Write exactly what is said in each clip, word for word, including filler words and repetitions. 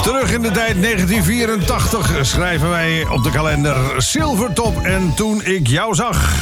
Terug in de tijd negentien vierentachtig schrijven wij op de kalender Silvertop en Toen ik jou zag.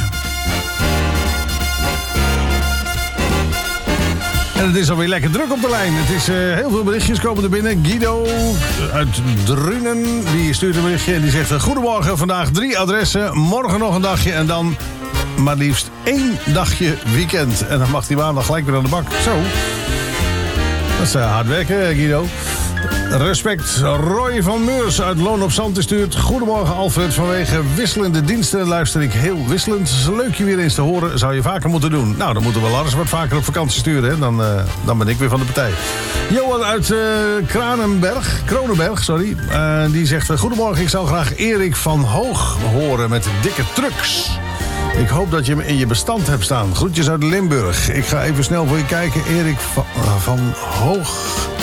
En het is alweer lekker druk op de lijn. Het is uh, heel veel berichtjes komen er binnen. Guido uit Drunen, die stuurt een berichtje en die zegt... Goedemorgen, vandaag drie adressen, morgen nog een dagje en dan maar liefst één dagje weekend. En dan mag die maandag gelijk weer aan de bak. Zo. Dat is uh, hard werken, Guido. Respect. Roy van Meurs uit Loon op Zand stuurt... Goedemorgen Alfred, vanwege wisselende diensten luister ik heel wisselend. Leuk je weer eens te horen, zou je vaker moeten doen. Nou, dan moeten we Lars wat vaker op vakantie sturen, hè? Dan, uh, dan ben ik weer van de partij. Johan uit uh, Kranenberg, Kronenberg, sorry. Uh, die zegt, goedemorgen, ik zou graag Erik van Hoog horen met dikke trucks. Ik hoop dat je hem in je bestand hebt staan. Groetjes uit Limburg. Ik ga even snel voor je kijken. Erik van, uh, van Hoog...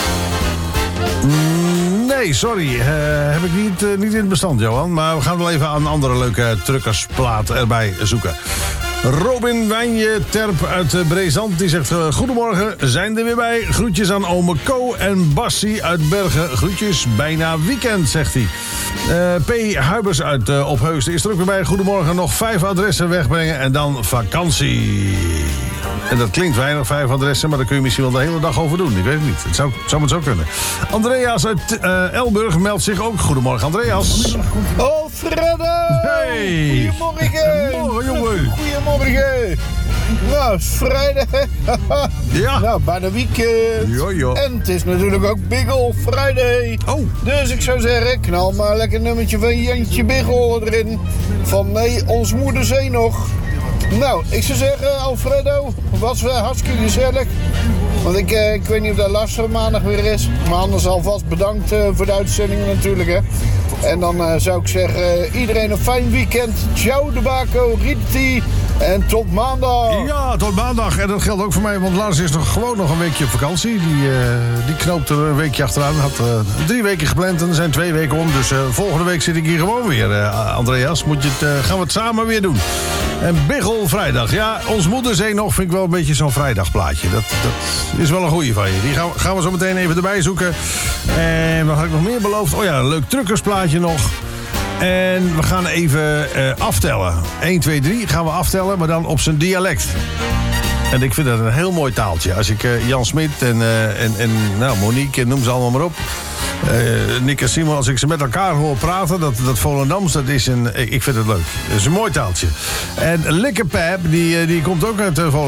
Nee, sorry. Uh, heb ik niet, uh, niet in het bestand, Johan. Maar we gaan wel even aan een andere leuke truckersplaat erbij zoeken. Robin Wijnje Terp uit uh, Brezand. Die zegt, uh, goedemorgen, zijn er weer bij. Groetjes aan ome Ko en Bassie uit Bergen. Groetjes, bijna weekend, zegt hij. Uh, P. Huibers uit uh, Opheusden is er ook weer bij. Goedemorgen, nog vijf adressen wegbrengen en dan vakantie. En dat klinkt weinig, vijf adressen, maar daar kun je misschien wel de hele dag over doen. Ik weet het niet. Het zou, het zou maar zo kunnen. Andreas uit uh, Elburg meldt zich ook. Goedemorgen, Andreas. Oh, Freddo! Hey! Goedemorgen! Morgen, jongen! Goedemorgen! Nou, het is vrijdag. Ja. Nou, bijna weekend. Jo, jo. En het is natuurlijk ook Bigel Friday. Oh. Dus ik zou zeggen, knal maar een lekker nummertje van Jantje Bigel erin. Van nee, ons moederzee nog. Nou, ik zou zeggen, Alfredo, was wel hartstikke gezellig. Want ik, eh, ik weet niet of dat lastig maandag weer is. Maar anders alvast bedankt uh, voor de uitzending natuurlijk, hè. En dan uh, zou ik zeggen, uh, iedereen een fijn weekend. Ciao de Baco, Riti. En tot maandag. Ja, tot maandag. En dat geldt ook voor mij, want Lars is nog gewoon nog een weekje op vakantie. Die, uh, die knoopt er een weekje achteraan. Had uh, drie weken gepland en er zijn twee weken om. Dus uh, volgende week zit ik hier gewoon weer, uh, Andreas. Moet je het, uh, gaan we het samen weer doen. En Bigel vrijdag. Ja, ons moederzee nog vind ik wel een beetje zo'n vrijdagplaatje. Dat, dat is wel een goeie van je. Die gaan, gaan we zo meteen even erbij zoeken. En wat had ik nog meer beloofd? Oh ja, een leuk truckersplaatje nog. En we gaan even uh, aftellen. één, twee, drie gaan we aftellen, maar dan op zijn dialect. En ik vind dat een heel mooi taaltje. Als ik uh, Jan Smit en, uh, en, en nou, Monique, noem ze allemaal maar op. Uh, Nick en Simon, als ik ze met elkaar hoor praten, dat, dat Volendams, dat is een, ik vind het leuk. Het is een mooi taaltje. En Likkepijp, die, die komt ook uit uh, Volendam.